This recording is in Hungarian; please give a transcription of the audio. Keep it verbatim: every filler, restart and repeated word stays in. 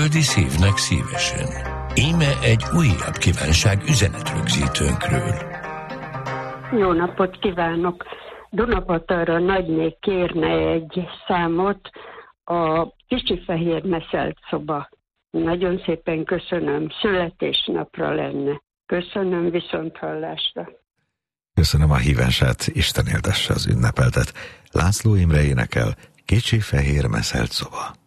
földi szívnek szívesen. Íme egy újabb kívánság üzenetrögzítőnkről. Jó napot kívánok! Dunapatalra Nagyné kérne egy számot, a Kicsi Fehér Meszelt Szoba. Nagyon szépen köszönöm, születésnapra lenne. Köszönöm, viszonthallásra. Köszönöm a hívását, Isten éltesse az ünnepeltet. László Imre énekel, Kicsi Fehér Meszelt Szoba.